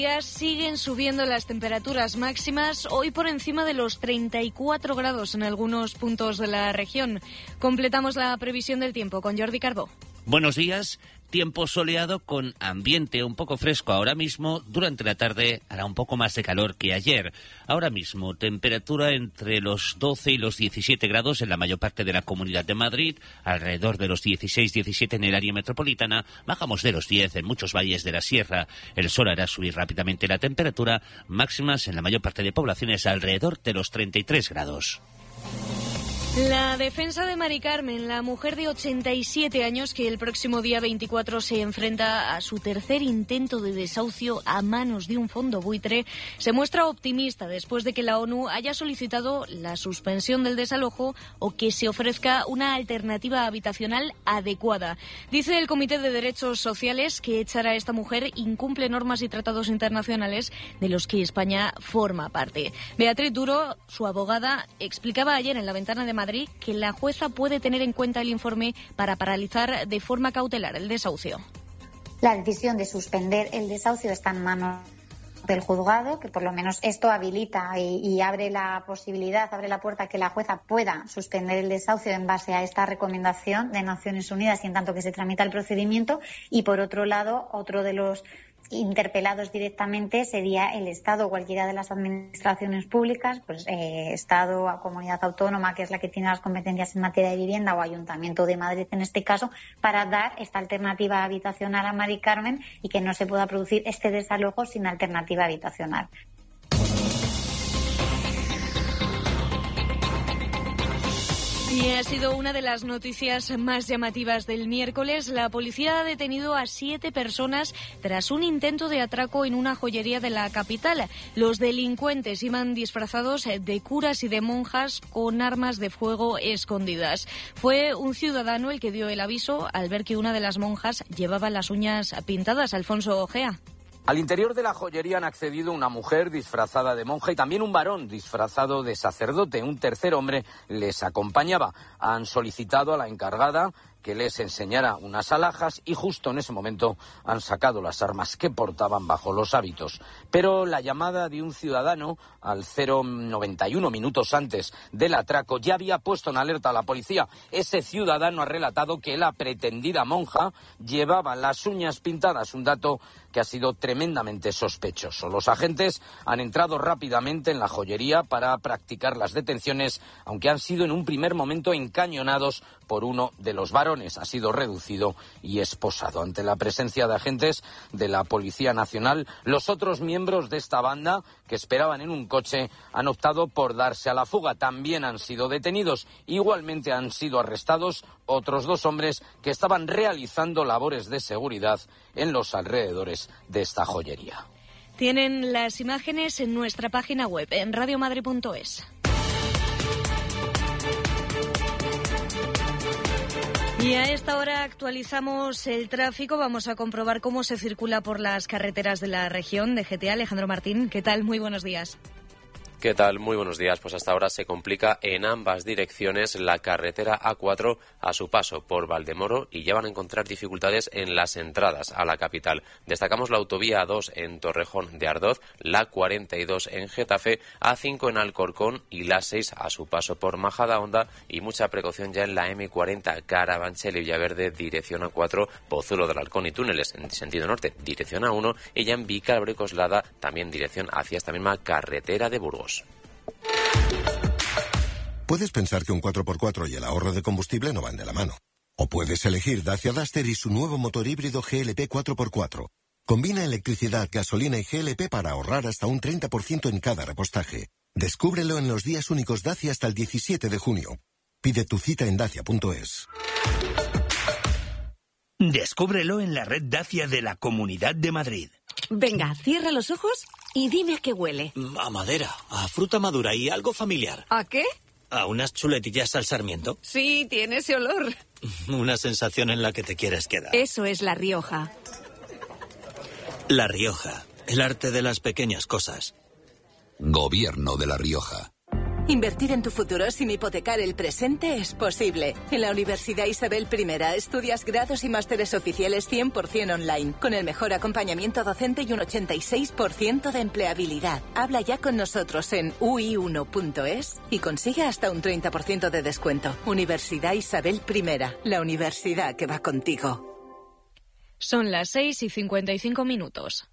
Siguen subiendo las temperaturas máximas, hoy por encima de los 34 grados en algunos puntos de la región. Completamos la previsión del tiempo con Jordi Cardó. Buenos días. Tiempo soleado con ambiente un poco fresco ahora mismo. Durante la tarde hará un poco más de calor que ayer. Ahora mismo, temperatura entre los 12 y los 17 grados en la mayor parte de la Comunidad de Madrid, alrededor de los 16-17 en el área metropolitana, bajamos de los 10 en muchos valles de la sierra. El sol hará subir rápidamente la temperatura, máximas en la mayor parte de poblaciones alrededor de los 33 grados. La defensa de Mari Carmen, la mujer de 87 años que el próximo día 24 se enfrenta a su tercer intento de desahucio a manos de un fondo buitre, se muestra optimista después de que la ONU haya solicitado la suspensión del desalojo o que se ofrezca una alternativa habitacional adecuada. Dice el Comité de Derechos Sociales que echar a esta mujer incumple normas y tratados internacionales de los que España forma parte. Beatriz Duro, su abogada, explicaba ayer en la ventana de Madrid que la jueza puede tener en cuenta el informe para paralizar de forma cautelar el desahucio. La decisión de suspender el desahucio está en manos del juzgado, que por lo menos esto habilita y abre la posibilidad, abre la puerta a que la jueza pueda suspender el desahucio en base a esta recomendación de Naciones Unidas y en tanto que se tramita el procedimiento. Y por otro lado, otro de los interpelados directamente sería el Estado o cualquiera de las administraciones públicas, pues Estado o comunidad autónoma, que es la que tiene las competencias en materia de vivienda, o Ayuntamiento de Madrid en este caso, para dar esta alternativa habitacional a Mari Carmen y que no se pueda producir este desalojo sin alternativa habitacional. Y ha sido una de las noticias más llamativas del miércoles. La policía ha detenido a 7 personas tras un intento de atraco en una joyería de la capital. Los delincuentes iban disfrazados de curas y de monjas con armas de fuego escondidas. Fue un ciudadano el que dio el aviso al ver que una de las monjas llevaba las uñas pintadas. Alfonso Ojea. Al interior de la joyería han accedido una mujer disfrazada de monja y también un varón disfrazado de sacerdote. Un tercer hombre les acompañaba. Han solicitado a la encargada que les enseñara unas alhajas y justo en ese momento han sacado las armas que portaban bajo los hábitos. Pero la llamada de un ciudadano al 091 minutos antes del atraco ya había puesto en alerta a la policía. Ese ciudadano ha relatado que la pretendida monja llevaba las uñas pintadas, un dato que ha sido tremendamente sospechoso. Los agentes han entrado rápidamente en la joyería para practicar las detenciones, aunque han sido en un primer momento encañonados por uno de los varones. Ha sido reducido y esposado. Ante la presencia de agentes de la Policía Nacional, los otros miembros de esta banda que esperaban en un coche han optado por darse a la fuga. También han sido detenidos. Igualmente han sido arrestados otros 2 hombres que estaban realizando labores de seguridad en los alrededores de esta joyería. Tienen las imágenes en nuestra página web, en radiomadrid.es. Y a esta hora actualizamos el tráfico. Vamos a comprobar cómo se circula por las carreteras de la región de GTA. Alejandro Martín, ¿qué tal? Muy buenos días. ¿Qué tal? Muy buenos días. Pues hasta ahora se complica en ambas direcciones la carretera A4 a su paso por Valdemoro y ya van a encontrar dificultades en las entradas a la capital. Destacamos la autovía A2 en Torrejón de Ardoz, la 42 en Getafe, A5 en Alcorcón y la 6 a su paso por Majadahonda y mucha precaución ya en la M40 Carabanchel y Villaverde, dirección A4, Pozuelo del Halcón y túneles en sentido norte, dirección A1 y ya en Vicálvaro-Coslada, también dirección hacia esta misma carretera de Burgos. Puedes pensar que un 4x4 y el ahorro de combustible no van de la mano. O puedes elegir Dacia Duster y su nuevo motor híbrido GLP 4x4. Combina electricidad, gasolina y GLP para ahorrar hasta un 30% en cada repostaje. Descúbrelo en los días únicos Dacia hasta el 17 de junio. Pide tu cita en dacia.es. Descúbrelo en la red Dacia de la Comunidad de Madrid. Venga, cierra los ojos y dime a qué huele. A madera, a fruta madura y algo familiar. ¿A qué? A unas chuletillas al sarmiento. Sí, tiene ese olor. Una sensación en la que te quieres quedar. Eso es La Rioja. La Rioja, el arte de las pequeñas cosas. Gobierno de La Rioja. Invertir en tu futuro sin hipotecar el presente es posible. En la Universidad Isabel I estudias grados y másteres oficiales 100% online, con el mejor acompañamiento docente y un 86% de empleabilidad. Habla ya con nosotros en ui1.es y consigue hasta un 30% de descuento. Universidad Isabel I, la universidad que va contigo. Son las 6:55.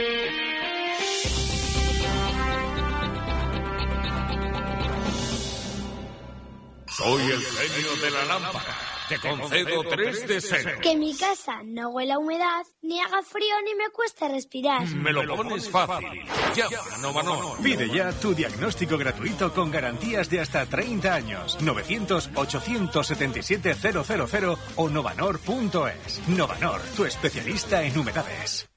Soy el genio de la lámpara. Te concedo 3 deseos. Que mi casa no huela a humedad, ni haga frío, ni me cueste respirar. Me lo pones fácil. Llama a Novanor. Pide ya tu diagnóstico gratuito con garantías de hasta 30 años. 900-877-000 o novanor.es. Novanor, tu especialista en humedades.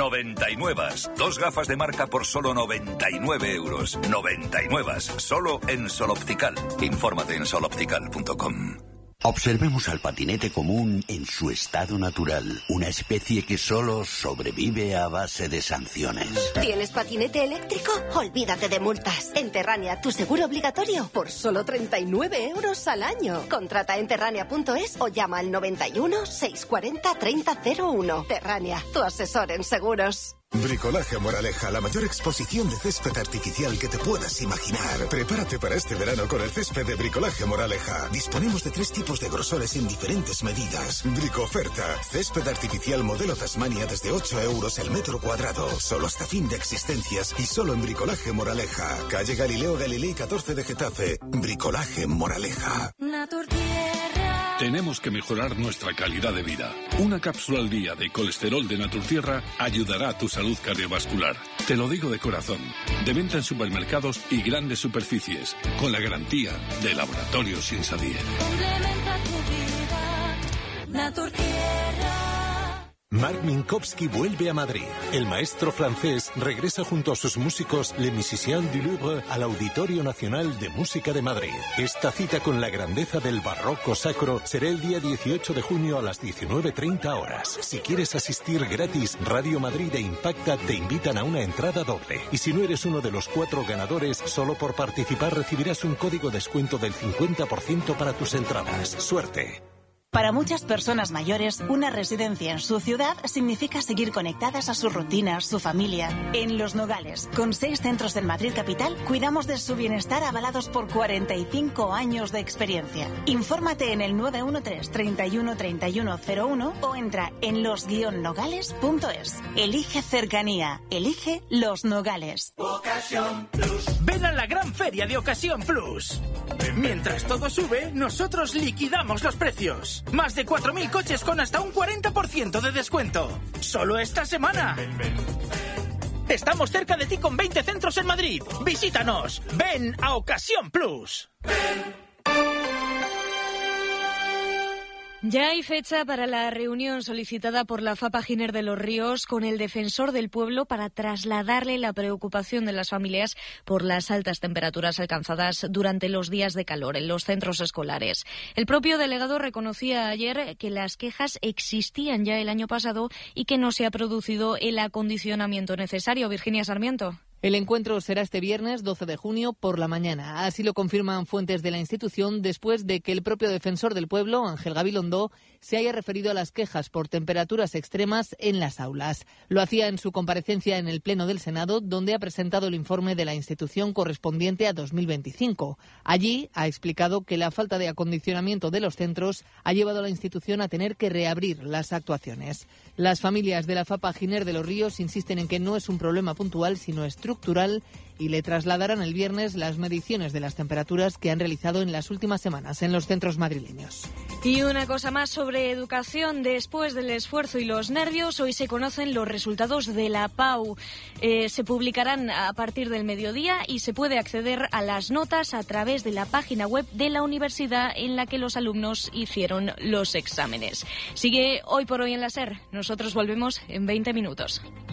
99. 2 gafas de marca por solo 99 euros. 99. Solo en Sol Optical. Infórmate en soloptical.com. Observemos al patinete común en su estado natural, una especie que solo sobrevive a base de sanciones. ¿Tienes patinete eléctrico? Olvídate de multas. En Terrania, tu seguro obligatorio por solo 39 euros al año. Contrata en terrania.es o llama al 91 640 3001. Terrania, tu asesor en seguros. Bricolaje Moraleja, la mayor exposición de césped artificial que te puedas imaginar. Prepárate para este verano con el césped de Bricolaje Moraleja. Disponemos de 3 tipos de grosores en diferentes medidas. Bricoferta, césped artificial modelo Tasmania desde 8 euros el metro cuadrado. Solo hasta fin de existencias y solo en Bricolaje Moraleja. Calle Galileo Galilei 14 de Getafe. Bricolaje Moraleja. Tenemos que mejorar nuestra calidad de vida. Una cápsula al día de colesterol de Naturtierra ayudará a tu salud cardiovascular. Te lo digo de corazón. De venta en supermercados y grandes superficies, con la garantía de Laboratorios Insadier. Complementa tu vida, Naturtierra. Marc Minkowski vuelve a Madrid. El maestro francés regresa junto a sus músicos Les Musiciens du Louvre al Auditorio Nacional de Música de Madrid. Esta cita con la grandeza del barroco sacro será el día 18 de junio a las 19:30 horas. Si quieres asistir gratis, Radio Madrid e Impacta te invitan a una entrada doble. Y si no eres uno de los 4 ganadores, solo por participar recibirás un código descuento del 50% para tus entradas. ¡Suerte! Para muchas personas mayores, una residencia en su ciudad significa seguir conectadas a sus rutinas, su familia. En Los Nogales, con 6 centros en Madrid capital, cuidamos de su bienestar avalados por 45 años de experiencia. Infórmate en el 913 31 31 01 o entra en los-nogales.es. Elige cercanía. Elige Los Nogales. Ocasión Plus. Ven a la gran feria de Ocasión Plus. Mientras todo sube, nosotros liquidamos los precios. Más de 4.000 coches con hasta un 40% de descuento. ¡Solo esta semana! Estamos cerca de ti con 20 centros en Madrid. Visítanos. Ven a Ocasión Plus. Ya hay fecha para la reunión solicitada por la FAPA Giner de los Ríos con el defensor del pueblo para trasladarle la preocupación de las familias por las altas temperaturas alcanzadas durante los días de calor en los centros escolares. El propio delegado reconocía ayer que las quejas existían ya el año pasado y que no se ha producido el acondicionamiento necesario. Virginia Sarmiento. El encuentro será este viernes 12 de junio por la mañana. Así lo confirman fuentes de la institución después de que el propio defensor del pueblo, Ángel Gabilondo, se haya referido a las quejas por temperaturas extremas en las aulas. Lo hacía en su comparecencia en el Pleno del Senado, donde ha presentado el informe de la institución correspondiente a 2025. Allí ha explicado que la falta de acondicionamiento de los centros ha llevado a la institución a tener que reabrir las actuaciones. Las familias de la FAPA Giner de los Ríos insisten en que no es un problema puntual, sino estructural, y le trasladarán el viernes las mediciones de las temperaturas que han realizado en las últimas semanas en los centros madrileños. Y una cosa más sobre educación. Después del esfuerzo y los nervios, hoy se conocen los resultados de la PAU. Se publicarán a partir del mediodía y se puede acceder a las notas a través de la página web de la universidad en la que los alumnos hicieron los exámenes. Sigue Hoy por Hoy en la SER. Nosotros volvemos en 20 minutos.